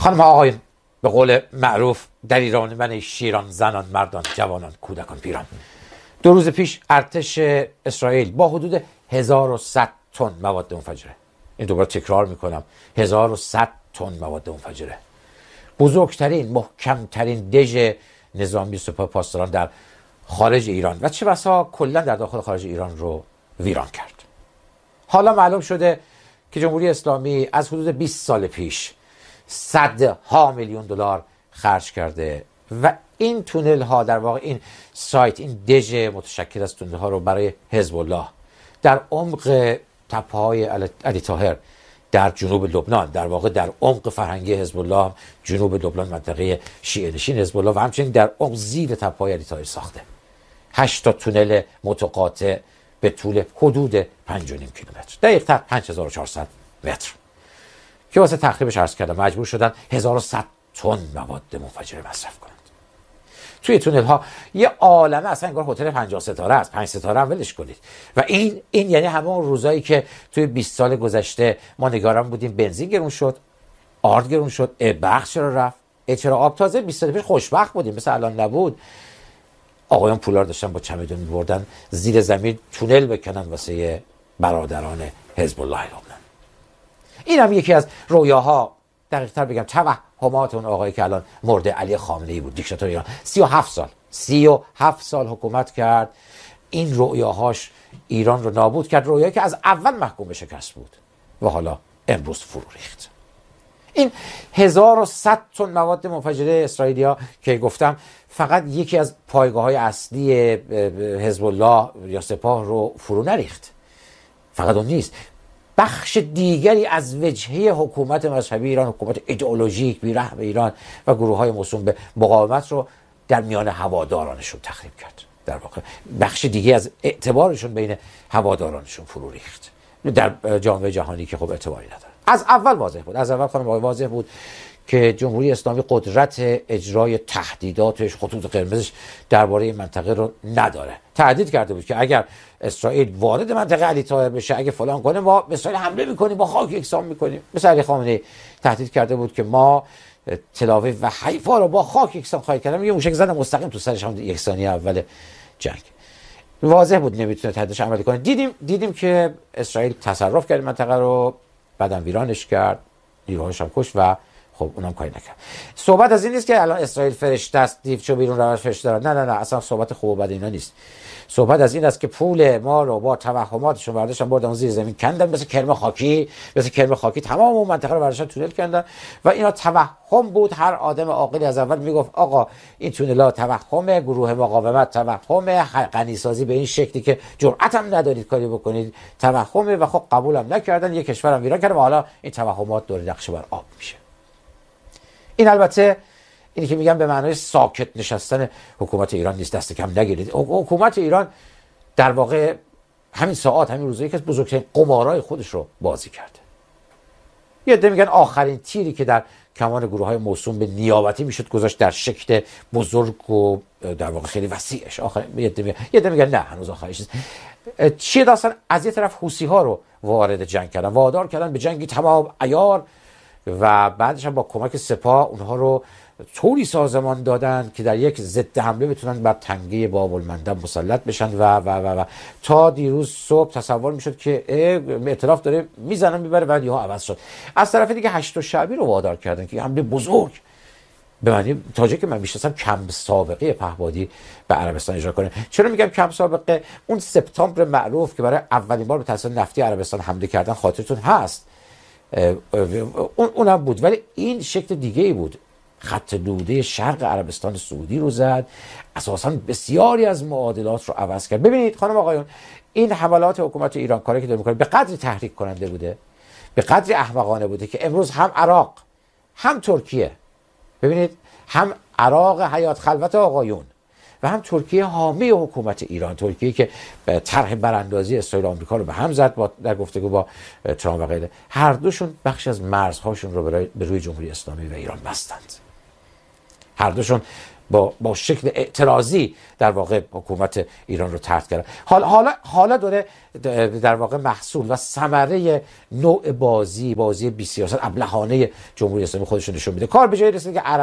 خانم ها آقایون، به قول معروف در ایران من شیران، زنان، مردان، جوانان، کودکان، پیران، 2 روز پیش ارتش اسرائیل با حدود 1100 تن مواد منفجره، این دوباره تکرار میکنم، 1100 تن مواد منفجره، بزرگترین محکمترین دژ نظامی سپاه پاسداران در خارج ایران و چه بسا کلا در داخل خارج ایران رو ویران کرد. حالا معلوم شده که جمهوری اسلامی از حدود 20 سال پیش صدها میلیون دلار خرج کرده و این تونل ها، در واقع این سایت، این دژ متشکل از تونل ها رو برای حزب الله در عمق تپه های علی طاهر در جنوب لبنان، در واقع در عمق فرهنگی حزب الله جنوب لبنان، منطقه شیعه نشین حزب الله، و همچنین در عمق زیر تپه های علی طاهر ساخته. 8 تا تونل متقاطع به طول حدود 5.5 کیلومتر، دقیقاً 5400 متر، که واسه تخریبش عرض کردم مجبور شدن 1100 تن مواد منفجره مصرف کنند. توی تونل ها یه عالمه، اصلا انگار هتل 50 ستاره است، 5 ستاره هم ولش کنید. و این یعنی همون روزایی که توی 20 سال گذشته ما نگران بودیم بنزین گرون شد، آرد گرون شد، برق چرا رفت، چرا آب. تازه 20 سال پیش خوشبخت بودیم، مثل الان نبود. آقایان پولار داشتن با چمدون می‌بردن زیر زمین تونل بکنن واسه برادران حزب الله لبنان. این هم یکی از رویاها، دقیق‌تر بگم توهمات اون آقایی که الان مرد، علی خامنه‌ای بود، دیکتاتور ایران. 37 سال حکومت کرد. این رویاهاش ایران رو نابود کرد، رویایی که از اول محکوم به شکست بود و حالا امروز فرو ریخت. این 1100 تن مواد منفجره اسرائیلیا که گفتم فقط یکی از پایگاه‌های اصلی حزب الله یا سپاه رو فرو نریخت. فقط اون نیست، بخش دیگری از وجهه حکومت مذهبی ایران، حکومت ایدئولوژیک بی‌رحم ایران و گروه‌های موسوم به مقاومت رو در میان هوادارانشون تخریب کرد. در واقع بخش دیگه از اعتبارشون بین هوادارانشون فرو ریخت در جامعه جهانی که خب اعتباری نداره. از اول واضح بود، از اول خانم آقای واضح بود که جمهوری اسلامی قدرت اجرای تهدیداتش، خطوط قرمزش درباره این منطقه رو نداره. تهدید کرده بود که اگر اسرائیل وارد منطقه علی طاهر بشه، اگه فلان کنه، ما به اسرائیل حمله میکنیم، با خاک یکسان میکنیم. مثل علی خامنه‌ای تهدید کرده بود که ما تل‌آویو و حیفا رو با خاک یکسان خواهیم کرد. یه موشک زدن مستقیم تو سرش، هم یک ثانیه اول جنگ. واضح بود نمیتونه تهدیدش عملی کنه. دیدیم که اسرائیل تصرف کرد منطقه رو، بعدم ویرانش کرد، نیروهاش هم کشت و خب اونم کاری نکرد. صحبت از این نیست که الان اسرائیل فرشته است، دیوچو بیرون روش فرشته داره. نه، اصلا صحبت خوب و بد اینا نیست. صحبت از این است که پول ما رو با توهماتشون برداشتن بردن اون زیر زمین کندن، مثل کرم خاکی تمام اون منطقه رو برداشتن تونل کردن و اینا توهم بود. هر آدم عاقلی از اول میگفت آقا این تونل‌ها توهمه، گروه مقاومت توهمه، غنیسازی به این شکلی که جرأت هم ندارید کاری بکنید توهمه، و خب قبولم نکردن، یک کشورم ویران کردن و حالا این توهمات دور نقشه بر آب میشه. این البته اینی که میگم به معنای ساکت نشستن حکومت ایران نیست، دست کم نگیرید. حکومت ایران در واقع همین ساعات، همین روزایی که بزرگترین قمارای خودش رو بازی کرده. یه عده میگن آخرین تیری که در کمان گروه‌های موسوم به نیابتی میشد گذاشت در شکل بزرگ و در واقع خیلی وسیعش. یه عده میگن نه، هنوز آخرش نیست. چیه داستان؟ از یه طرف حوثی‌ها رو وارد جنگ کردن، وادار کردن به جنگی تمام عیار و بعدش هم با کمک سپاه اونها رو طوری سازمان دادن که در یک ضد حمله بتونن بر تنگه باب المندب مسلط بشن و تا دیروز صبح تصور میشد که ائتلاف داره میزنن میبره، بعد یهو عوض شد. از طرف دیگه 8 شعبی رو وادار کردن که حمله بزرگ به معنی تاجه که من میشناسم کم سابقه پهپادی به عربستان اجرا کنه. چرا میگم کم سابقه؟ اون سپتامبر معروف که برای اولین بار به تاسیس نفتی عربستان حمله کردن خاطرتون هست، اونم بود، ولی این شکل دیگه ای بود. خط دوده شرق عربستان سعودی رو زد، اساساً بسیاری از معادلات رو عوض کرد. ببینید خانم آقایون، این حملات حکومت ایران کاری که داره میکنه به قدری تحریک کننده بوده، به قدری احمقانه بوده که امروز هم عراق هم ترکیه، ببینید هم عراق حیات خلوت آقایون و هم ترکیه حامی حکومت ایران، ترکیه که طرح براندازی اسرائیل و آمریکا رو به هم زد در گفتگو با ترامپ و غیره، هر دوشون بخش از مرزهاشون رو به روی جمهوری اسلامی و ایران بستند. هر دوشون با شکل اعتراضی در واقع حکومت ایران رو طرد کردن. حالا داره در واقع محصول و ثمره نوع بازی بی سیاست ابلهانه جمهوری اسلامی خودشون نشون میده. کار به جایی رسید که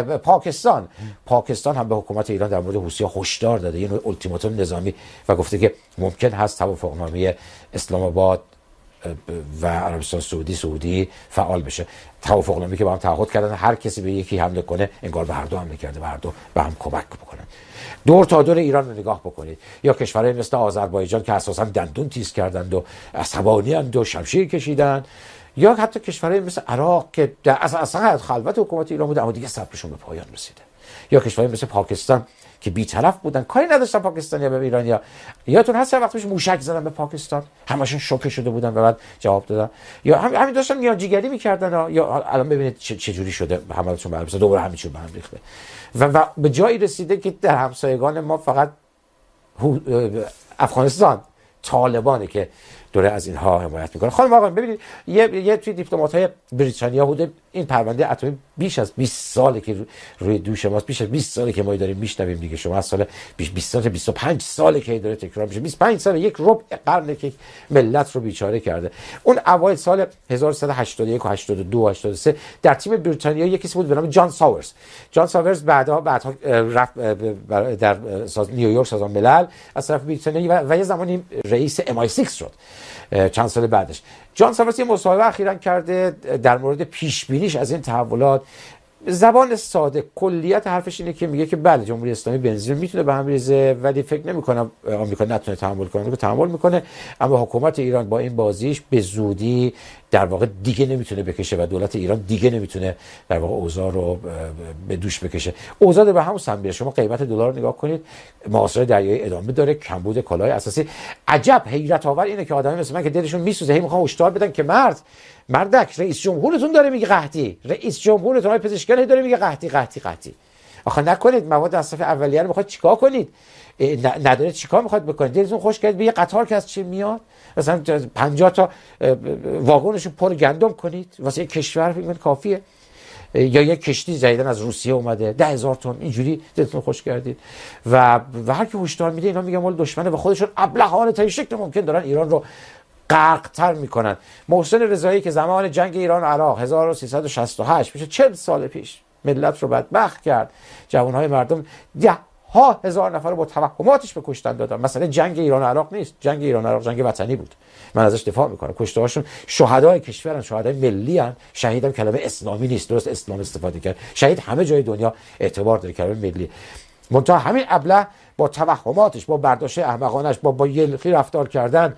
پاکستان هم به حکومت ایران در مورد حوثی‌ها هشدار داده، یه نوع التیماتوم نظامی، و گفته که ممکن هست توافقنامه اسلام آباد و عربستان سعودی فعال بشه. توافقنامه‌ای که با هم تعهد کردن هر کسی به یکی حمله کنه انگار به هر دو حمله کرده و هر دو به هم کمک بکنن. دور تا دور ایران رو نگاه بکنید، یا کشورهای مثل آذربایجان که اساسا دندون تیز کردند و عصبانی اند و شمشیر کشیدن، یا حتی کشورهای مثل عراق که اصلا خلوت حکومت ایران بوده اما دیگه صبرشون به پایان رسیده، یا کشورهای مثل پاکستان که بی‌طرف بودن، کاری نداشتن پاکستانی‌ها به ایرانیا. یادتون هست وقتی پیش موشک زدن به پاکستان همشون شوکه شده بودن و بعد جواب دادن، یا همین داشتن میانجیگری می‌کردن، یا الان ببینید چه جوری شده حملاتشون به عربستان، دوباره همین چیز به هم ریخته و به جایی رسیده که در همسایگان ما فقط افغانستان طالبانه که دوره از اینها حمایت میکنه. خانم آقایان ببینید، یه توی دیپلمات‌های بریتانیا بوده این پرونده اتمی بیش از 20 ساله که روی دوش ماست، بیش از 20 ساله که ما داریم میشنویم دیگه. شما از سال 20 سال 25 ساله که داره تکرار میشه، 25 سال، یک ربع قرن که ملت رو بیچاره کرده. اون اوایل سال 1181 و 82 و 83 در تیم بریتانیا یکی بود به نام جان ساورز بعدها رفت در نیویورک سازمان ملل از طرف بریتانیا و یه زمانی رئیس MI6 شد. چند سال بعدش جان ساورز یه مصاحبه اخیراً کرده در مورد پیش بینیش از این تحولات. زبان ساده کلیت حرفش اینه که میگه که بله جمهوری اسلامی بنزین میتونه به هم ریزه، ولی فکر نمی‌کنم آمریکا نتونه تحمل کنه. آمریکا تحمل میکنه، اما حکومت ایران با این بازیش به زودی در واقع دیگه نمیتونه بکشه و دولت ایران دیگه نمیتونه در واقع اوضاع رو به دوش بکشه. اوضاع به همون سمت میره. شما قیمت دلار رو نگاه کنید، محاصره دریایی ادامه داره، کمبود کالای اساسی. عجب حیرت آور اینه که آدمی مثل من که دلشون میسوزه هی میخوان هشدار بدن که مردک رئیس جمهورتون داره میگه قحطی، رئیس جمهورتون های پزشکیان داره میگه قحطی. آخه نکنید مواد مصرف اولیه رو میخواد چیکار کنید؟ نداره چیکار میخواد بکنید؟ دلتون خوش کرد به یه قطار که از چی میاد مثلا 50 تا واگنشو پر گندم کنید واسه یک کشور فکر کافیه؟ یا یک کشتی جدیدن از روسیه اومده 10,000 تن، اینجوری دلتون خوش کردید و هر کی هشدار میده اینا میگن مال دشمنه و خودشون ابلهانه تا شکل ممکن دارن ایران رو غرق‌تر میکنن. محسن رضایی که زمان جنگ ایران و عراق 1368 میشه 40 سال پیش ملت رو بدبخت کرد، جوانهای مردم 10,000 نفر رو با توهماتش به کشتن دادن. مثلا جنگ ایران و عراق نیست، جنگ ایران و عراق جنگ وطنی بود، من ازش دفاع میکنم. کشته‌هاشون شهدای کشورن، شهدای ملی ان. شهیدم کلمه اسلامی نیست، درست اسلام استفاده کرد. شهید همه جای دنیا اعتبار داره، کلمه ملی. منتها همین ابله با توهماتش، با برداشت احمقانش، با یلخی رفتار کردن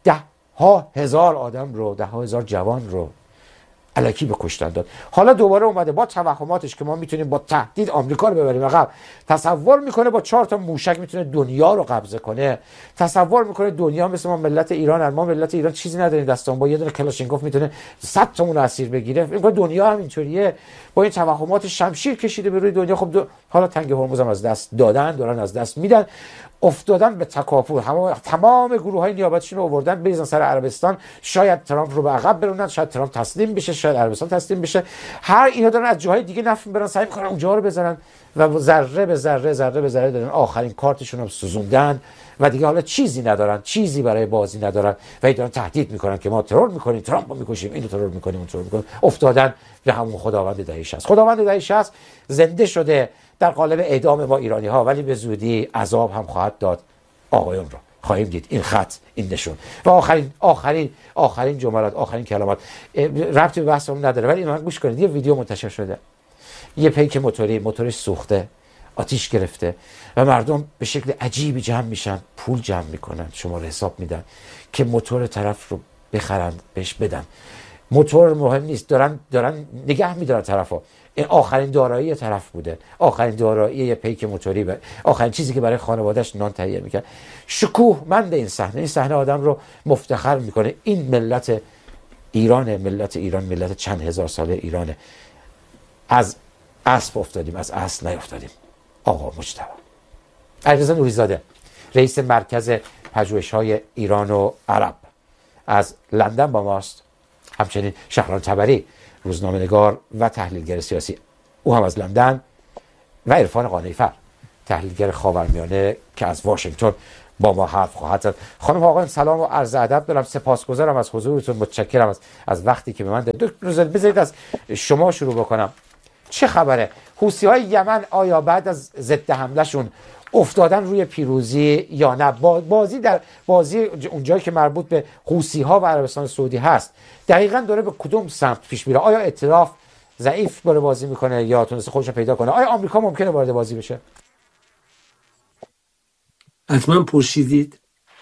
10,000 آدم رو، 10,000 جوان رو الکی به کشتن داد. حالا دوباره اومده با توهماتش که ما میتونیم با تهدید آمریکا رو ببریم عقب. تصور میکنه با 4 تا موشک میتونه دنیا رو قبضه کنه. تصور میکنه دنیا مثل ما ملت ایران، ما ملت ایران چیزی نداریم دستمون، با یه دونه کلاشینکوف میتونه 100 تامون اسیر بگیره. میگه دنیا هم اینطوریه. با این توهمات شمشیر کشیده به روی دنیا. خب حالا تنگ هرمز هم از دست دادن، دارن از دست میدن، افتادن به تکاپو. تمام گروه‌های نیابتیشون رو آوردن بریزن سر عربستان. شاید ترامپ رو به عقب برونن، شاید ترامپ تسلیم بشه، شاید عربستان تسلیم بشه. هر اینا دارن از جاهای دیگه نفع برن، سعی می‌کنن اونجا رو بزنن و ذره به ذره دارن آخرین کارتشون رو سوزوندن و دیگه حالا چیزی ندارن، چیزی برای بازی ندارن و دارن تهدید میکنن که ما ترور میکنیم، ترامپ رو میکشیم، اینو ترور میکنیم، اون ترور میکنیم. افتادن به همون خداوند دهه 60. خداوند دهه 60 زنده شده در قالب اعدام ما ایرانی ها، ولی به زودی عذاب هم خواهد داد آقایون رو. خواهیم دید این خط، این نشون. و آخرین جملات، آخرین کلمات ربطی به بحثمون نداره، ولی من گوش کنید. یه ویدیو منتشر شده، یه پیک موتورش سوخته، آتیش گرفته و مردم به شکل عجیبی جمع میشن، پول جمع میکنن، شماره حساب میدن که موتور طرف رو بخرن، بهش بدن. موتور مهم نیست، دارن نگه میدارن طرفو. این آخرین دارایی طرف بوده، آخرین دارایی یه پیک موتوری، آخرین چیزی که برای خانواده‌اش نان تهیه میکرد. شکوهمند این صحنه آدم رو مفتخر میکنه. این ملت ایران، ملت چند هزار ساله ایرانه. از اسب افتادیم، از اصل نیفتادیم. آقا مجتبی علیرضا نوری‌زاده، رئیس مرکز پژوهش‌های ایران و عرب، از لندن با ماست. همچنین شهرام تبری، روزنامه‌نگار و تحلیلگر سیاسی، او هم از لندن. و عرفان قانع‌فر، تحلیلگر خاورمیانه که از واشنگتن با ما حرف خواهد زد. خانم آقایان سلام و عرض ادب دارم، سپاسگزارم از حضورتون، متشکرم از وقتی که به من دادید. دکتر بذارید از شما شروع بکنم. چه خبره؟ حوثی‌های یمن آیا بعد از ضد حملهشون افتادن روی پیروزی یا نه؟ بازی اونجایی که مربوط به حوثی‌ها و عربستان سعودی هست دقیقاً داره به کدوم سمت پیش میره؟ آیا ائتلاف ضعیف داره بازی میکنه یا تونسته خودش رو پیدا کنه؟ آیا آمریکا ممکنه وارد بازی بشه؟ حتما پرسیدید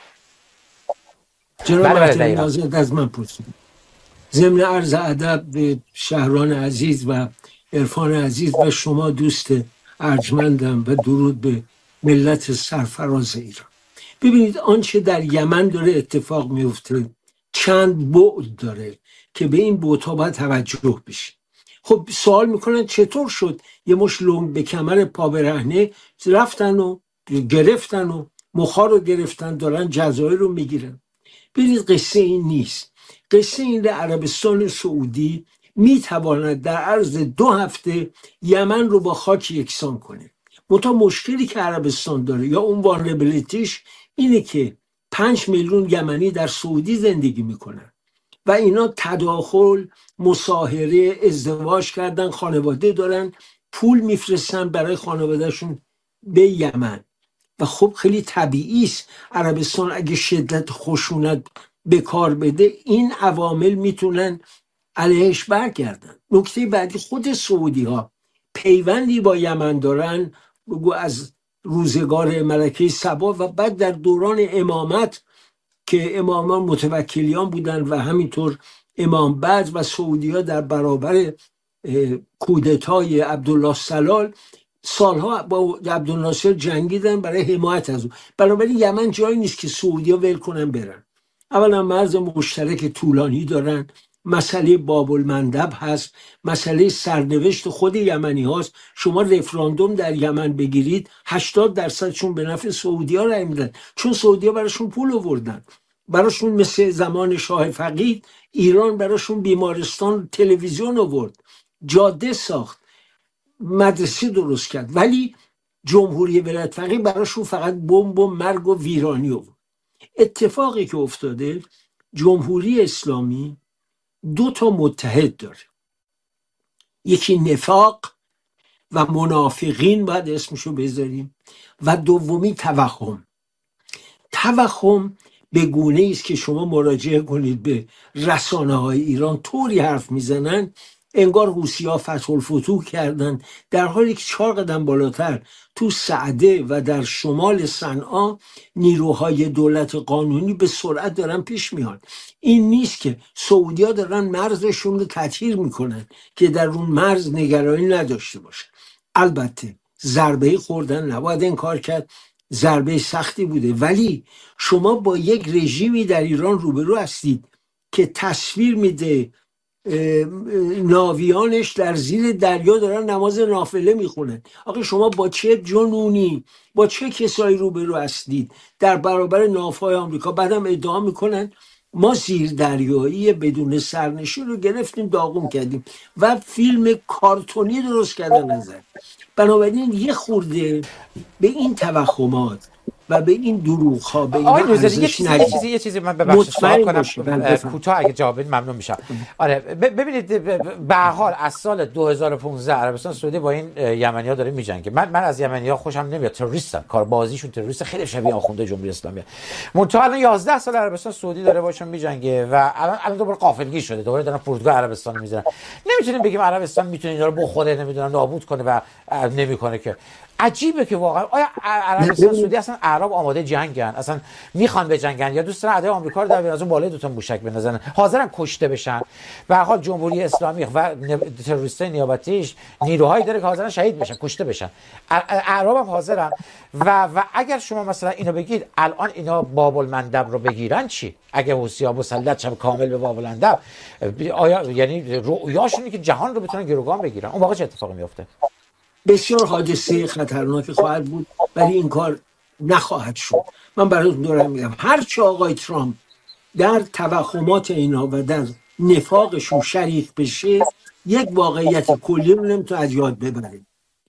جناب معطی نازد، از من پرسیدید. ضمن عرض ادب به شهران عزیز و عرفان عزیز و شما دوست ارجمندم و درود به ملت سرفراز ایران. ببینید آنچه در یمن داره اتفاق میفته چند بعد داره که به این بعدها باید توجه بشه. خب سوال میکنن چطور شد یه مش لنگ به کمر پا برهنه رفتن و گرفتن و مخا رو گرفتن دارن جزایر رو میگیرن؟ ببینید قصه این نیست. قصه این در عربستان سعودی میتواند در عرض 2 هفته یمن رو با خاک یکسان کنه. منتها مشکلی که عربستان داره یا اون وانربلیتیش اینه که 5 میلیون یمنی در سعودی زندگی میکنن و اینا تداخل، مصاهره، ازدواج کردن، خانواده دارن، پول میفرستن برای خانوادهشون به یمن. و خب خیلی طبیعی است عربستان اگه شدت خشونت به کار بده این عوامل میتونن علیهش برگردن. نکته بعدی خود سعودی ها پیوندی با یمن دارن، بگو از روزگار ملکه سبا و بعد در دوران امامت که امامان متوکلیان بودن و همینطور امام بعد و سعودی ها در برابر کودتای عبدالله سلال سالها با عبدالناصر جنگیدن برای حمایت از او. بنابراین یمن جایی نیست که سعودی ها ول کنن برن. اولا مرز مشترک طولانی دارن، مسئله باب المندب هست، مسئله سرنوشت خود یمنی هاست. شما رفراندوم در یمن بگیرید 80%شون به نفع سعودی ها رای میدن، چون سعودی ها براشون پول آوردن. براشون مثل زمان شاه فقید ایران براشون بیمارستان، تلویزیون آورد، جاده ساخت، مدرسه درست کرد. ولی جمهوری ولایت فقیه براشون فقط بمب و مرگ و ویرانی آورد. اتفاقی که افتاده جمهوری اسلامی 2 تا متحد داره، یکی نفاق و منافقین باید اسمشو بذاریم و دومی توهم. توهم به گونه است که شما مراجعه کنید به رسانه های ایران طوری حرف میزنن انگار حوثی‌ها فتح الفتوح کردن، در حالی که 4 قدم بالاتر تو سعده و در شمال صنعا نیروهای دولت قانونی به سرعت دارن پیش میان. این نیست که سعودی‌ها دارن مرزشون رو تطهیر میکنن که در اون مرز نگرانی نداشته باشن. البته ضربه خوردن، نباید انکار کرد، ضربه سختی بوده، ولی شما با یک رژیمی در ایران روبرو هستید که تصویر میده ناویانش در زیر دریا دارن نماز نافله میخونن. آخه شما با چه جنونی، با چه کسایی روبرو هستید در برابر ناوهای آمریکا؟ بعدم ادعا میکنن ما زیر دریایی بدون سرنشین رو گرفتیم داغون کردیم و فیلم کارتونی درست کردن ازش. بنابراین یه خورده به این توهمات و به این دروغ ها به این ارزش ندید. یه چیزی من ببخشید سوال کنم کوتاه اگه جواب بدید ممنون میشم. آره ببینید به هر حال از سال 2015 عربستان سعودی با این یمنی‌ها داره میجنگه. من از یمنی‌ها خوشم نمیاد، تروریستن، کاربازیشون تروریست، خیلی شبیه آخونده جمهوری اسلامی. منتها الان 11 سال عربستان سعودی داره باشون میجنگه و الان دوباره غافلگیر شده، دوباره دارن فرودگاه عربستان میذارن. نمیتونیم بگیم عربستان میتونه اینا رو بخوره، نمیدونم نابود کنه و نمیکنه که. عجیبه که واقعا آیا عربستان سعودی اصلا اعراب آماده جنگن؟ اصلا میخوان بجنگن یا دوست دارن اعدای آمریکا رو در بیان از اون بالای 2 تا موشک بندازن؟ حاضرن کشته بشن؟ به هر حال جمهوری اسلامی و تروریستای نیابتیش نیروهایی داره که حاضرن شهید بشن، کشته بشن. اعراب هم حاضرن و اگر شما مثلا اینو بگید الان اینا باب المندب رو بگیرن چی؟ اگه حوثی‌ها مسلط شن کامل به باب المندب، آیا یعنی رؤیاشونه که جهان رو بتونن گروگان بگیرن؟ اون واقعا چه اتفاقی میفته؟ بسیار حادثه خطرناکی خواهد بود، ولی این کار نخواهد شد. من براتون دارم میگم هرچه آقای ترامپ در توهمات اینا و در نفاقشون شریک بشه یک واقعیت کلی رو نمیتونه از یاد ببره.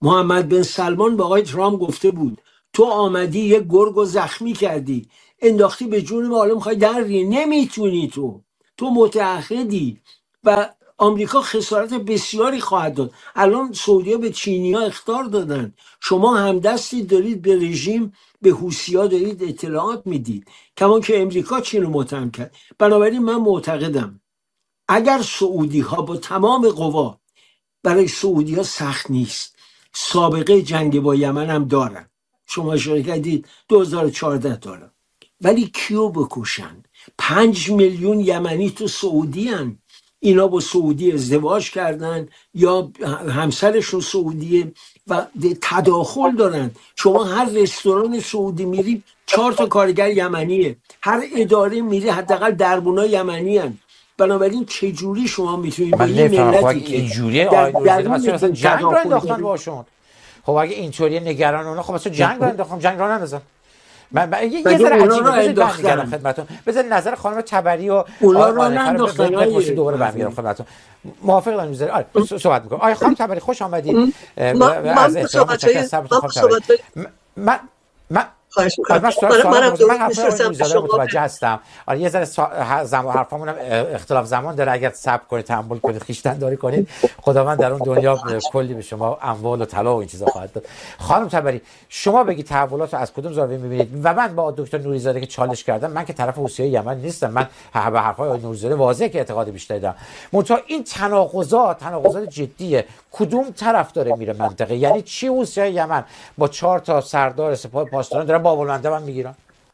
محمد بن سلمان به آقای ترامپ گفته بود تو آمدی یه گرگ زخمی کردی، انداختی به جون ما، حالا میخوای دری، نمیتونی. تو متعهدی و آمریکا خسارت بسیاری خواهد داد. الان سعودیا به چینیا اخطار دادن، شما همدستی دارید به رژیم، به حوثی‌ها دارید اطلاعات میدید، کمان که امریکا چین رو متهم کرد. بنابراین من معتقدم اگر سعودی ها با تمام قوا، برای سعودی ها سخت نیست، سابقه جنگ با یمن هم دارن، شما اشاره کردید 2014 دارن، ولی کیو بکشن؟ 5 میلیون یمنی تو سعودی هن. اینا با سعودی ازدواج کردن یا همسرشون سعودیه و تداخل دارن. شما هر رستوران سعودی میری 4 کارگر یمنیه، هر اداره میری حداقل دربونا یمنی هن. بنابراین چجوری شما میتونید با من یه نمیفهمم. خب ملتی اگه که اینجوریه در آقای نوریزاده درون مثلا جنگ رو تداخل انداختن داره؟ باشون. خب اگه اینطوریه نگران اونا، خب مثلا جنگ رو انداختن، جنگ رو نندازن. یه مگه ذره اونا رو عجیبه. بذارید برمیگردم انداختن؟ خدمتتون. بذارید نظر خانم تبری و اونا آقای رو عارفه رو ننداختن بپرسید، های دوباره برمیگردم خدمتتون. موافق دارم میذارید. آره صحبت میکنم. آقای خانم تبری خوش آمدید. من از با احترام متشکرم از صبرتون خانم تبری. صحبت‌های من من خواهش آره میکنم. من سوالم منم من درود حرفای آقای میفرستم به نوریزاده رو شما. متوجه هستم. آره یه ذره حرفامون هم اختلاف زمان داره. اگر صبر کنید، تحمل کنید، خویشتن داری کنید، خداوند در اون دنیا کلی به شما اموال و طلا و این چیزا خواهد داد. خانم تبری شما بگی تحولات رو از کدوم زاویه میبینید؟ و من با دکتر نوریزاده که چالش کردم، من که طرف حوثی‌های یمن نیستم. من به حرفای آقای نوریزاده واضحه که اعتقاد بیشتری دارم. منتها این تناقضات جدیه. کدوم طرف داره میره منطقه؟ یعنی چی حوثی‌های یمن با 4 تا سردار سپاه پاسداران دارن باب المندب میگیرن؟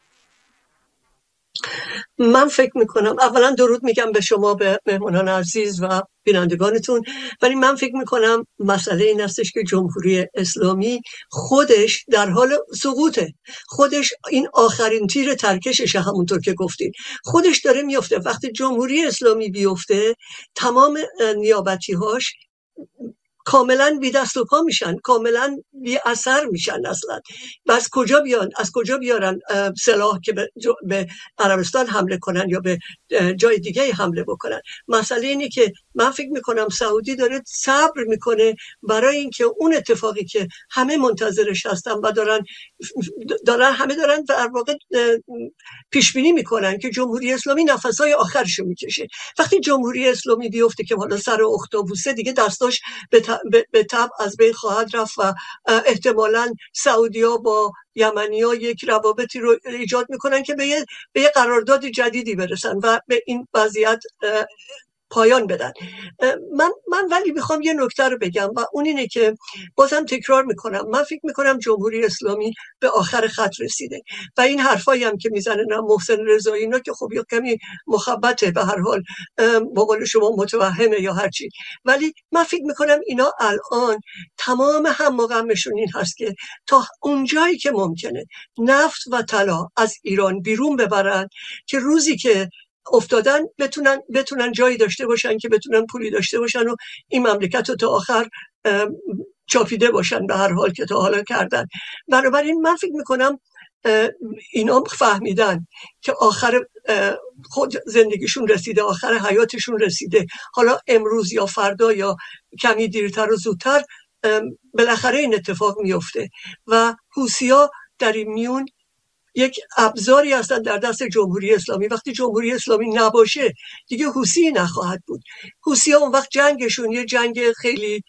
من فکر میکنم اولا درود میگم به شما، به مهمانان عزیز و بینندگانتون، ولی من فکر میکنم مسئله این هستش که جمهوری اسلامی خودش در حال سقوطه. خودش این آخرین تیر ترکششه، همونطور که گفتید خودش داره میفته. وقتی جمهوری اسلامی بیفته تمام نیابتی‌هاش کاملا بی دست و پا میشن، کاملا بی اثر میشن. اصلا از کجا بیارن سلاح که به عربستان حمله کنن یا به جای دیگه حمله بکنن؟ مسئله اینه که من فکر میکنم سعودی داره صبر میکنه برای اینکه اون اتفاقی که همه منتظرش هستن و همه دارن در واقع پیش بینی میکنن که جمهوری اسلامی نفسهای آخرشو میکشه. وقتی جمهوری اسلامی بیفته که حالا سر اختاپوسه دیگه دستاش به تبع از بین خواهد رفت و احتمالاً سعودی‌ها با یمنی‌ها یک روابطی رو ایجاد میکنن که به یه قرارداد جدیدی برسن و به این وضعیت پایان بدن. من ولی میخوام یه نکته رو بگم و اون اینه که بازم تکرار میکنم، من فکر میکنم جمهوری اسلامی به آخر خط رسیده و این حرفایی هم که میزنن محسن رضایی اینا که خب یا کمی مخبطه، به هر حال با قول شما متوهمه یا هرچی، ولی من فکر میکنم اینا الان تمام هم مغمشون این هست که تا اونجایی که ممکنه نفت و طلا از ایران بیرون ببرن که روزی که افتادن بتونن جایی داشته باشن که بتونن پولی داشته باشن و این مملکت رو تا آخر چاپیده باشن، به هر حال که تا حالا کردن. بنابراین من فکر میکنم اینا فهمیدن که آخر خود زندگیشون رسیده، آخر حیاتشون رسیده. حالا امروز یا فردا یا کمی دیرتر و زودتر بالاخره این اتفاق میفته و حوثی‌ها در این میون یک ابزاری هستن در دست جمهوری اسلامی. وقتی جمهوری اسلامی نباشه دیگه حوثی نخواهد بود. حوثی‌ها اون وقت جنگشون یه جنگ خیلی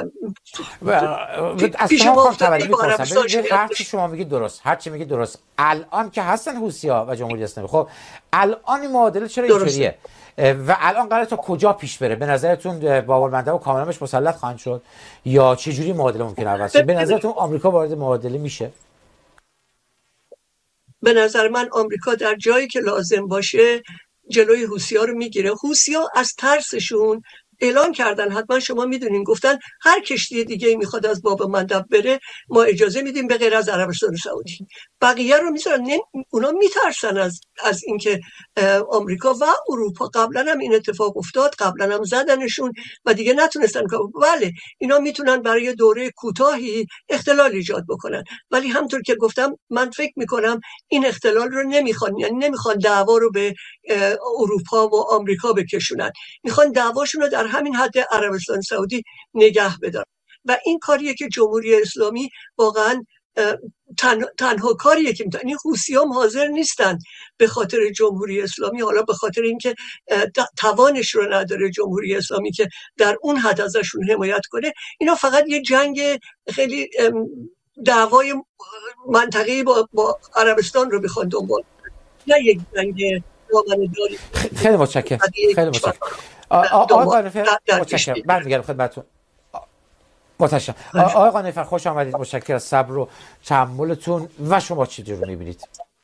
از شما خانم تبری می‌پرسم، هر چی شما میگید درست، هر چی میگید درست. الان که هستن حوثی‌ها و جمهوری اسلامی، خب الان این معادله چرا اینطوریه و الان قراره تا کجا پیش بره؟ به نظرتون باب المندب و کاملا بهش مسلط خواهند شد یا چه جوری معادله ممکنه عوض شه؟ به نظرتون آمریکا وارد معادله میشه؟ به نظر من آمریکا در جایی که لازم باشه جلوی حوثی‌ها رو میگیره. حوثی‌ها از ترسشون اعلان کردن، حتما شما میدونین، گفتن هر کشتی دیگه میخواد از باب المندب بره ما اجازه میدیم به غیر از عربستان سعودی. بقیه رو میذارن. اونا میترسن از اینکه آمریکا و اروپا، قبلا هم این اتفاق افتاد، قبلا هم زدنشون و دیگه نتونستن. بله اینا میتونن برای دوره کوتاهی اختلال ایجاد بکنن، ولی همونطور که گفتم من فکر میکنم این اختلال رو نمیخوان، یعنی نمیخوان دعوا رو به اروپا و آمریکا بکشونن، میخوان دعواشون رو در همین حد عربستان سعودی نگه بدارن. و این کاریه که جمهوری اسلامی واقعا تنها کاریه که میتونن. این حوثی‌ها حاضر نیستن به خاطر جمهوری اسلامی، حالا به خاطر اینکه توانش رو نداره جمهوری اسلامی که در اون حد ازشون حمایت کنه، اینا فقط یه جنگ خیلی دعوای منطقه‌ای با عربستان رو بخوان دنبال کنن، نه یک جنگ دامنه‌داری. خیلی متشکرم. آقای قانفر متشکرم. برمیگردم خدمتتون. متشکرم. آقای قانفر خوش آمدید. متشکرم از صبر و تحملتون. و شما چی رو می‌بینید؟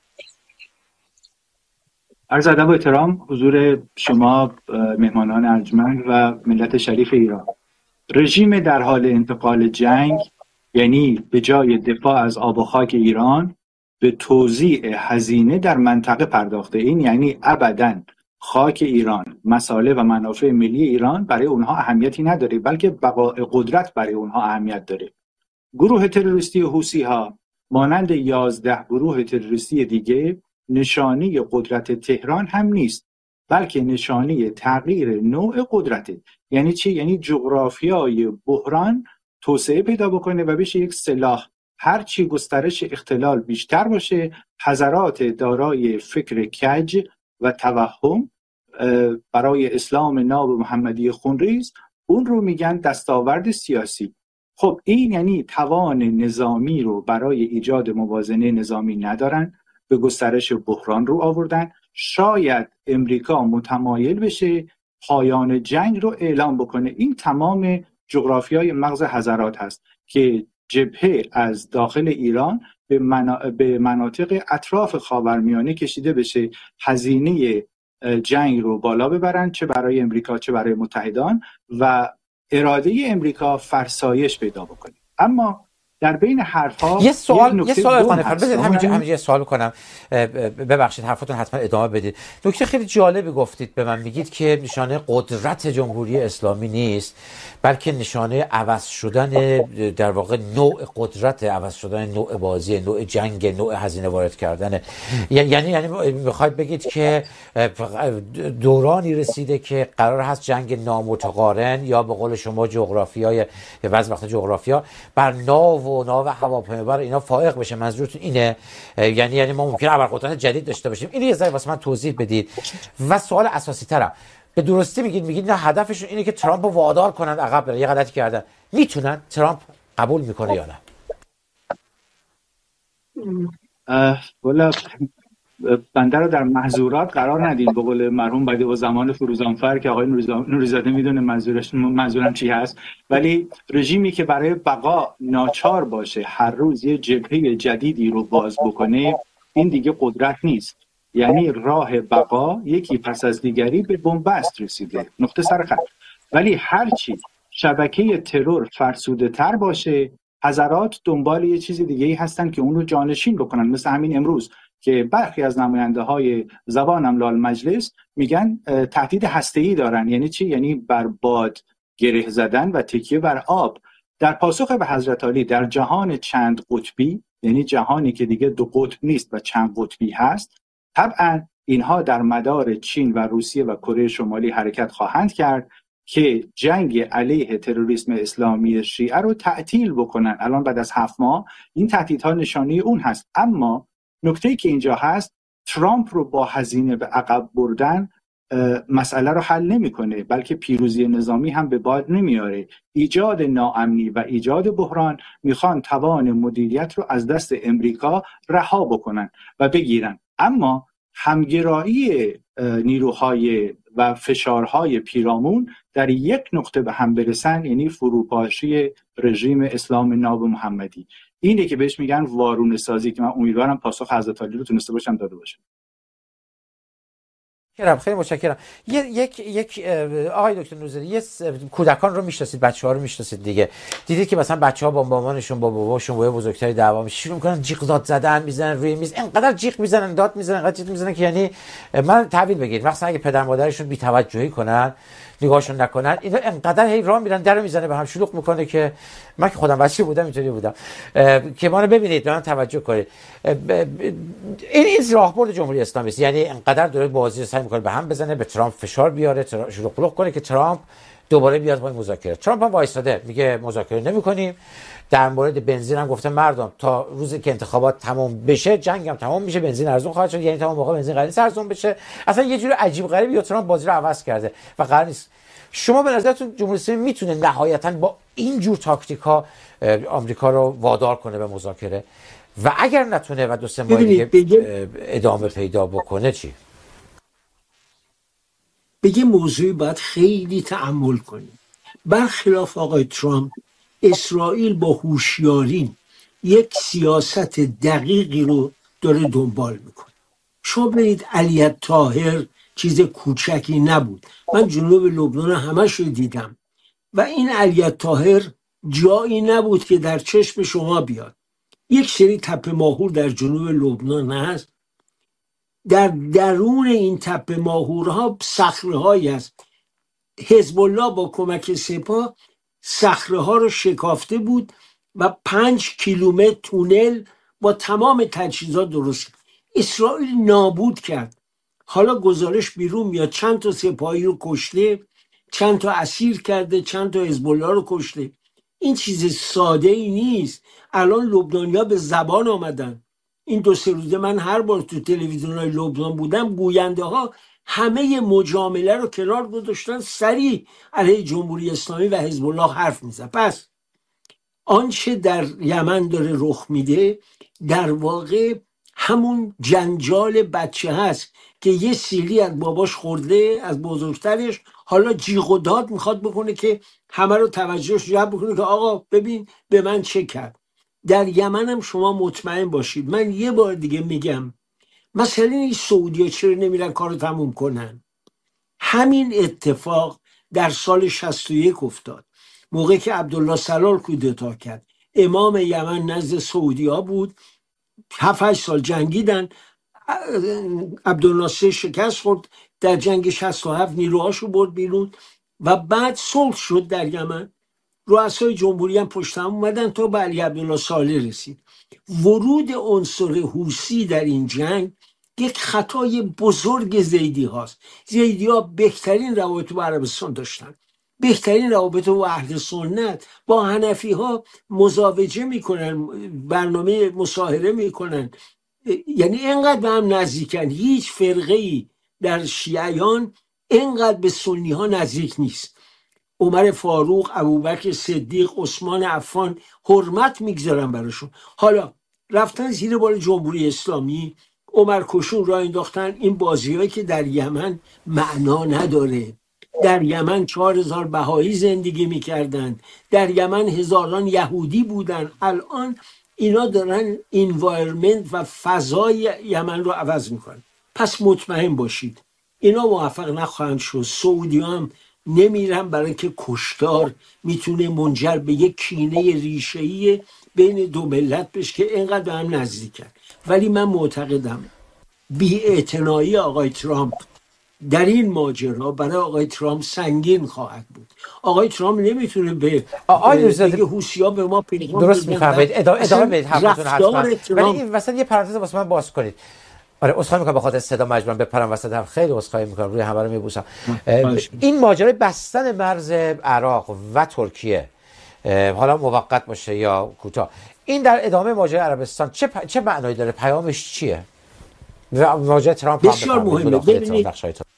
عرض ادب و احترام حضور شما مهمانان ارجمند و ملت شریف ایران. رژیم در حال انتقال جنگ، یعنی به جای دفاع از آب و خاک ایران به توزیع هزینه در منطقه پرداخته. این یعنی ابداً خاک ایران، مصالح و منافع ملی ایران برای اونها اهمیتی نداره، بلکه بقای قدرت برای اونها اهمیت داره. گروه تروریستی حوثی‌ها مانند 11 گروه تروریستی دیگه نشانی قدرت تهران هم نیست، بلکه نشانی تغییر نوع قدرته. یعنی چی؟ یعنی جغرافیای بحران توسعه پیدا بکنه و بشه یک سلاح. هرچی گسترش اختلال بیشتر باشه، حضرات دارای فکر کج و توهم برای اسلام ناب محمدی خونریز، اون رو میگن دستاورد سیاسی. خب این یعنی توان نظامی رو برای ایجاد موازنه نظامی ندارن، به گسترش بحران رو آوردن. شاید امریکا متمایل بشه پایان جنگ رو اعلام بکنه. این تمام جغرافیای مغز حضرات هست که جبهه از داخل ایران به مناطق اطراف خاورمیانه کشیده بشه، هزینه جنگ رو بالا ببرن، چه برای امریکا چه برای متحدان، و اراده امریکا فرسایش پیدا بکنه. اما در بین حرف‌ها یه سوال قانفر بذارید همینجا یه سوال کنم. ببخشید حرفتون حتما ادامه بدید. نکته خیلی جالبی گفتید، به من میگید که نشانه قدرت جمهوری اسلامی نیست، بلکه نشانه عوض شدن در واقع نوع قدرت، عوض شدن نوع بازی، نوع جنگ، نوع هزینه وارد کردن. یعنی میخواید بگید که دورانی رسیده که قرار هست جنگ نامتقارن، یا به قول شما جغرافیای بعضی وقت جغرافیا بر ناو و هواپیمابر اینا فائق بشه. منظورتون اینه؟ یعنی ما ممکنه ابرقدرت جدید داشته باشیم. اینو یه ذره واسه من توضیح بدید. و سوال اساسی ترم، به درستی میگید نه هدفشون اینه که ترامپ رو وادار کنن عقب بره. یه غلطی کردن. میتونن؟ ترامپ قبول میکنه یا نه؟ والا بنده رو در محظورات قرار ندین، به قول مرحوم بدیع الزمان فروزانفر که آقای نوری‌زاده میدونه منظورم چی هست. ولی رژیمی که برای بقا ناچار باشه هر روز یه جبهه جدیدی رو باز بکنه، این دیگه قدرت نیست. یعنی راه بقا یکی پس از دیگری به بنبست رسیده، نقطه سر خط. ولی هرچی شبکه ترور فرسوده تر باشه، حضرات دنبال یه چیز دیگه‌ای هستن که اون رو جانشین بکنن. مثل همین امروز که برخی از نماینده‌های زبانم لال مجلس میگن تهدید هسته‌ای دارن. یعنی چی؟ یعنی بر باد گره زدن و تکیه بر آب. در پاسخ به حضرت علی در جهان چند قطبی، یعنی جهانی که دیگه دو قطب نیست و چند قطبی هست، طبعا اینها در مدار چین و روسیه و کره شمالی حرکت خواهند کرد که جنگ علیه تروریسم اسلامی شیعه رو تعطیل بکنن. الان بعد از 7 ماه این تهدیدها نشانه اون هست. اما نکته‌ای که اینجا هست، ترامپ رو با هزینه به عقب بردن مسئله رو حل نمی‌کنه، بلکه پیروزی نظامی هم به باد نمیاره. ایجاد ناامنی و ایجاد بحران میخوان توان مدیریت رو از دست امریکا رها بکنن و بگیرن. اما همگرایی نیروهای و فشارهای پیرامون در یک نقطه به هم برسن، یعنی فروپاشی رژیم اسلام ناب محمدی. اینه که بهش میگن وارونه سازی، که من امیدوارم پاسخ حضرت علی رو تونسته باشم داده باشم. خیلی متشکرم. یک آقای دکتر نوذری، کودکان رو میشناسید، بچه‌ها رو میشناسید دیگه. دیدید که مثلا بچه‌ها با مامانشون، با باباشون، با بزرگتری دعوا میشه، شروع میکنن جیغ داد زدن، میزنن روی میز، اینقدر جیغ میزنن، داد میزنن، اینقدر جیغ میزنن که یعنی من تعبیر بگید مثلا اگه پدر مادرشون بی‌توجهی کنن، نگاهشون نکنن، اینا انقدر هی راه میرن درو میزنه به هم، شلوغ میکنه که من که خودم بچه بودم اینطوری بودم که ما رو ببینید، به من توجه کنید. این راهبرد جمهوری اسلامی است. یعنی انقدر داره بازی رو سعی میکنه به هم بزنه، به ترامپ فشار بیاره، شلوغ کنه که ترامپ دوباره بیاد پای مذاکره. ترامپ هم وایساده میگه مذاکره نمی‌کنیم. در مورد بنزین هم گفته مردم تا روزی که انتخابات تمام بشه جنگ هم تمام میشه، بنزین ارزون خواهد شد، یعنی تمام موقع بنزین قرار نیست ارزون بشه. اصلا یه جور عجیب غریبی یا ترامپ بازی رو عوض کرده و قرار نیست. شما به نظرتون جمهوری اسلامی میتونه نهایتاً با این جور تاکتیکا آمریکا رو وادار کنه به مذاکره و اگر نتونه و 2-3 ماه دیگه ادامه پیدا بکنه چی؟ بگه موضوعی باید خیلی تأمل کنیم. برخلاف آقای ترامپ، اسرائیل با هوشیاری یک سیاست دقیقی رو داره دنبال میکنه. شما برید علی طاهر چیز کوچکی نبود. من جنوب لبنان همش رو دیدم و این علی طاهر جایی نبود که در چشم شما بیاد. یک سری تپه ماهور در جنوب لبنان هست، در درون این تپه ماهورها صخره‌هایی هست. حزب الله با کمک سپاه صخره ها رو شکافته بود و 5 کیلومتر تونل با تمام تجهیزات درست کرد. اسرائیل نابود کرد. حالا گزارش بیرون میاد چند تا سپاهی رو کشته، چند تا اسیر کرده، چند تا حزب الله رو کشته. این چیز ساده ای نیست. الان لبنانی‌ها به زبان آمدن. این 2-3 روزه من هر بار تو تلویزیون‌های لبنان بودم، گوینده ها همه مجامله رو کنار گذاشتن، سریع علیه جمهوری اسلامی و حزب الله حرف میزنن. پس آنچه در یمن داره رخ میده در واقع همون جنجال بچه هست که یه سیلی از باباش خورده، از بزرگترش، حالا جیغ و داد میخواد بکنه که همه رو توجهش جلب بکنه که آقا ببین به من چه کرد. در یمن هم شما مطمئن باشید، من یه بار دیگه میگم، مثلا این سعودی چرا نمیرن کارو تموم کنن؟ همین اتفاق در سال 61 افتاد، موقعی که عبدالله سلال کودتا کرد. امام یمن نزد سعودی ها بود، 7-8 سال جنگیدن، عبدالناصر شکست خورد در جنگ 67، نیروهاشو برد بیرون و بعد صلح شد در یمن. رؤسای جمهوری هم پشت هم اومدن تا به علی عبدالله صالح رسید. ورود عنصر حوثی در این جنگ یک خطای بزرگ زیدی هاست. زیدی ها بهترین روابط با عربستان داشتن، بهترین روابط با اهل سنت، با حنفی ها مزاوجه میکنن، برنامه مصاهره میکنن، یعنی اینقدر به هم نزدیکن. هیچ فرقه ای در شیعیان اینقدر به سنی ها نزدیک نیست. عمر فاروق، ابوبکر صدیق، عثمان عفان حرمت میگذارن براشون. حالا رفتن زیر بال جمهوری اسلامی، عمر کشون را انداختن. این بازی‌هایی که در یمن معنا نداره. در یمن 4000 بهایی زندگی میکردن، در یمن هزاران یهودی بودن. الان اینا دارن انوایرمنت و فضای یمن رو عوض میکنن. پس مطمئن باشید اینا موفق نخواهند شد. سعودی هم نمیرن، برای که کشتار میتونه منجر به یک کینه ریشه‌ای بین دو ملت بشه که اینقدر به هم نزدیکن. ولی من معتقدم بی‌اعتنایی آقای ترامپ در این ماجرا برای آقای ترامپ سنگین خواهد بود. آقای ترامپ نمیتونه به بگه حوثی‌ها به ما پیغام درست میفرمایید. ادامه بدید حرفتون حتما. ولی این وسط یه پرانتز واسه من باز کنید. آره عذرخواهی میکنم به خاطر صدا مجبورم بپرم وسط، هم خیلی عذرخواهی میکنم، روی همه رو میبوسم. این ماجرای بستن مرز عراق و ترکیه، حالا موقت باشه یا کوتاه، این در ادامه ماجرای عربستان چه معنایی داره؟ پیامش چیه؟ و ماجرای ترامپ بسیار مهمه. ببینید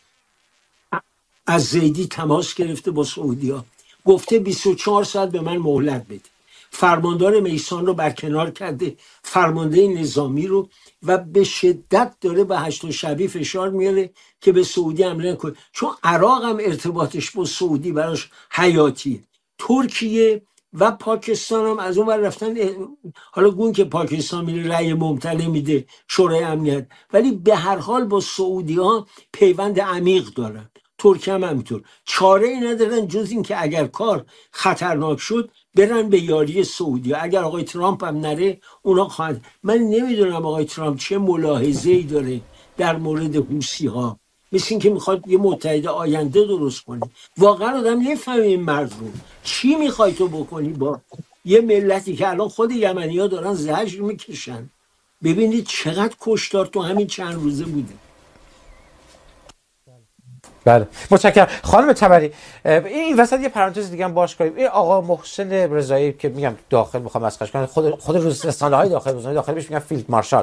از زیدی تماس گرفته با سعودیا، گفته 24 ساعت به من مهلت بده. فرماندار میسان رو برکنار کرده، فرمانده نظامی رو، و به شدت داره به هشت شبی فشار میاره که به سعودی حمله کنه، چون عراق هم ارتباطش با سعودی براش حیاتیه. ترکیه و پاکستان هم از اون ور رفتن. حالا گون که پاکستان میره رأی ممتنع میده شورای امنیت، ولی به هر حال با سعودی ها پیوند عمیق دارن. ترکیه هم همینطور. چاره ای ندارن جز این که اگر کار خطرناک شد برن به یاری سعودی. اگر آقای ترامپ هم نره اونا خواهد. من نمیدونم آقای ترامپ چه ملاحظه‌ای داره در مورد حوثی ها، مثل این که میخواد یه متحد آینده درست کنه. واقعا آدم نفهمه این مرد رو چی میخوای تو بکنی با یه ملتی که الان خود یمنی ها دارن زجر میکشن. ببینید چقدر کشتار تو همین چند روزه بوده. بله متشکرم. خانم تبری این وسط یه پرانتز دیگه هم باش کنیم. این آقا محسن رضایی که میگم داخل میخوام مسخرهش کنم، خود رسانه‌های داخل بهش میگن فیلد مارشال،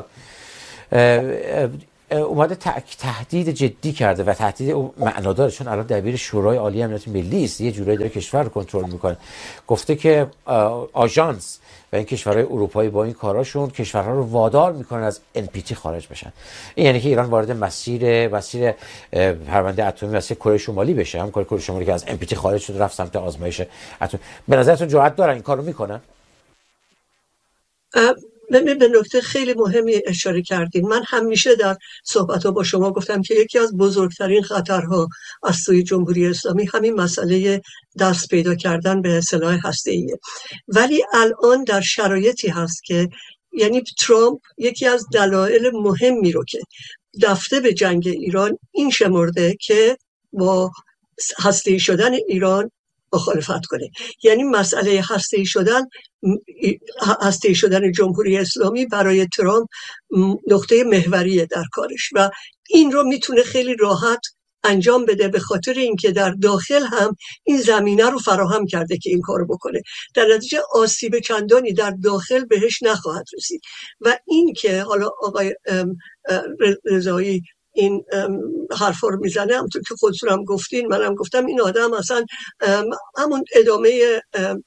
اومده تهدید جدی کرده و تهدید او معناداره، چون الان دبیر شورای عالی امنیت ملی است، یه جورایی داره کشور رو کنترل میکنه. گفته که آژانس و این کشورهای اروپایی با این کاراشون کشورها رو وادار میکنن از NPT خارج بشن. این یعنی که ایران وارد مسیر پرونده اتمی مسیر کره شمالی بشه، هم کره شمالی که از NPT خارج شد رفت سمت آزمایش اتمی. به نظرتون جرأت دارن این کارو میکنن؟ به نکته خیلی مهمی اشاره کردین. من همیشه در صحبت‌ها با شما گفتم که یکی از بزرگترین خطرها از سوی جمهوری اسلامی همین مسئله دست پیدا کردن به سلاح هسته‌ایه. ولی الان در شرایطی هست که یعنی ترامپ یکی از دلایل مهمی رو که دفته به جنگ ایران این شمرده که با هسته‌ای شدن ایران مخالفت کنه. یعنی مسئله هسته‌ای شدن جمهوری اسلامی برای ترامپ نقطه محوریه در کارش و این رو میتونه خیلی راحت انجام بده، به خاطر اینکه در داخل هم این زمینه رو فراهم کرده که این کارو بکنه. در نتیجه آسیب چندانی در داخل بهش نخواهد رسید. و این که حالا آقای رضایی این حرفا رو میزنه، همونطور که خودتون هم گفتین، منم گفتم، این آدم اصلا همون ادامه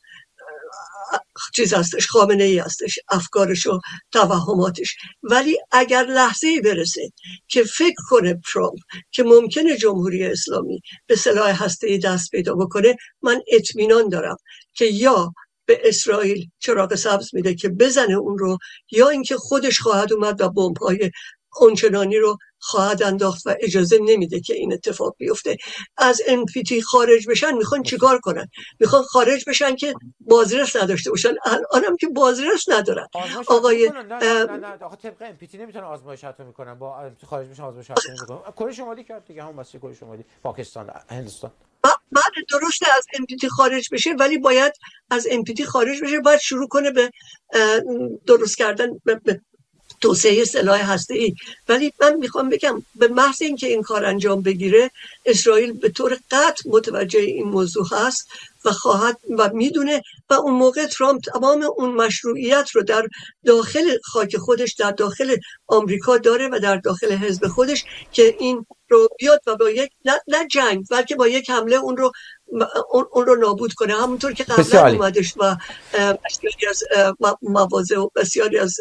چیز هستش، خامنه ای هستش، افکارش و توهماتش. ولی اگر لحظه‌ای برسه که فکر کنه ترامپ که ممکنه جمهوری اسلامی به سلاح هسته‌ای دست پیدا بکنه، من اطمینان دارم که یا به اسرائیل چراغ سبز میده که بزنه اون رو، یا اینکه خودش خواهد اومد و بمب‌های اونچنانی رو خواهد انداخت و اجازه نمیده که این اتفاق بیفته. از NPT خارج بشن میخوان چیکار کنن؟ میخوان خارج بشن که بازرس نداشته باشن. الانم که بازرس ندارن. آقای نه آخه طبق NPT نمیتونن آزمایش اتمی کنن، با خارج بشن آزمایش اتمی میکنن. کره شمالی کرد دیگه، همون مسیر کره شمالی، پاکستان، هندوستان. بعد درسته از NPT خارج بشه، ولی باید از NPT خارج بشه، باید شروع کنه به درست کردن، به توسعه سلاح هسته‌ای. ولی من میخوام بگم به محض اینکه این کار انجام بگیره، اسرائیل به طور قطع متوجه این موضوع هست و خواهد و میدونه، و اون موقع ترامپ تمام اون مشروعیت رو در داخل خاک خودش، در داخل آمریکا داره و در داخل حزب خودش که این رو بیاد و با یک نه جنگ، بلکه با یک حمله اون رو نابود کنه، همونطور که قبلا اومدش و بسیاری از مواضع و بسیاری از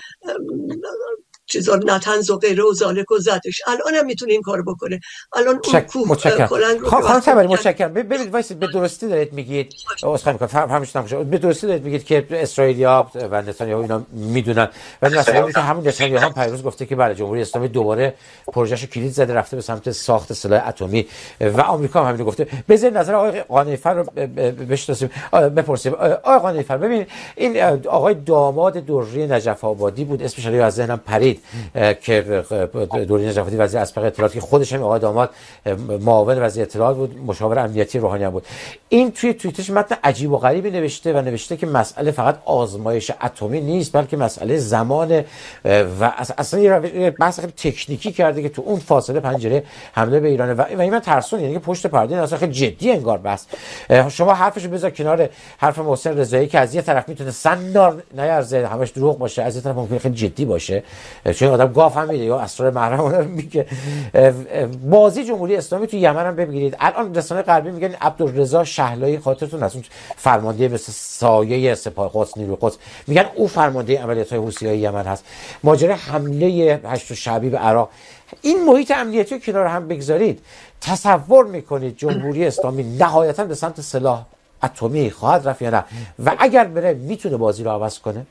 چیزا نتنز و غیره و زالک و زدش. الان هم میتونه این کار بکنه. الان اون کوه کلنگ رو خانم تبری متشکرم. ببینید وایسید، به درستی دارید میگید، اسخای میکنم فهمش به درستی دارید میگید که اسرائیلیا و نتانیاهو اینا میدونن، ولی مسئله که همون نتانیاهو هم پیروز گفته که بله جمهوری اسلامی دوباره پروژه‌شو کلید زده رفته به سمت ساخت سلاح اتمی و آمریکا هم همین گفته. بذارید نظر آقای قانیفر رو بشناسیم، بپرسیم. آقای قانیفر ببینید، این آقای داماد دری نجف آبادی بود، اسمش رو از ذهنم پرید، که دری نجف آبادی وزیر اسبق اطلاعات، که خودش هم آقای داماد معاون وزیر اطلاعات بود، مشاور امنیتی روحانی هم بود. این توی توییتش متن عجیب و غریبی نوشته که مسئله فقط آزمایش اتمی نیست، بلکه مسئله زمان و اصلا یه بحث خیلی تکنیکی کرده که تو اون فاصله پنجره حمله به ایران و این من ترسون، یعنی که پشت پرده اصلا خیلی جدی انگار بس. شما حرفشو بذار کنار حرف محسن رضایی که از یه طرف میتونه سندار نیارزه، همش دروغ باشه، از یه طرف ممکنه خیلی جدی باشه، چون آدم گاف هم میده یا اسرار محرم اون میگه. بازی جمهوری اسلامی تو یمن هم ببینید، الان رسانه غربی میگن عبدالرضا شهلایی، خاطرتون از اون فرمانده مثل سایه سپاه قدس، نیروی قدس، میگن او فرمانده عملیات‌های حوثی‌های یمن هست. ماجرای حمله 8 شعبی به عراق، این محیط امنیتی رو کنار هم بگذارید، تصور میکنید جمهوری اسلامی نهایتاً به سمت سلاح اتمی خواهد رفت یا نه؟ و اگر بره میتونه بازی رو عوض کنه؟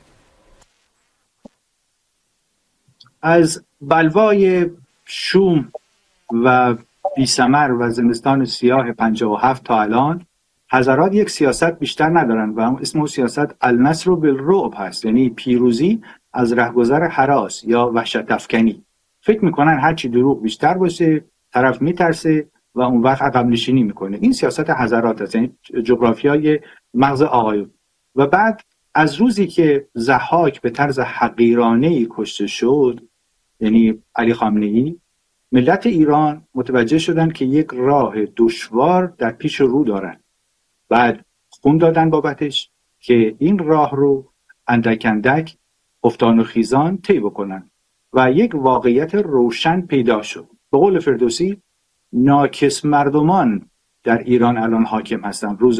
از بلوای شوم و بی‌ثمر و زمستان سیاه 57 تا الان حضرات یک سیاست بیشتر ندارن و اسم اون سیاست النصر بالرعب هست، یعنی پیروزی از رهگذر هراس یا وحشت افکنی. فکر میکنن هرچی دروغ بیشتر باشه طرف میترسه و اون وقت عقب نشینی میکنه. این سیاست حضرات هست، یعنی جغرافیای مغز آقایون. و بعد از روزی که ضحاک به طرز حقیرانه‌ای کشته شد، یعنی علی خامنه‌ای، ملت ایران متوجه شدن که یک راه دشوار در پیش رو دارن. بعد خون دادن بابتش که این راه رو اندک اندک افتان و خیزان طی بکنن و یک واقعیت روشن پیدا شد. به قول فردوسی، ناکس مردمان در ایران الان حاکم هستن.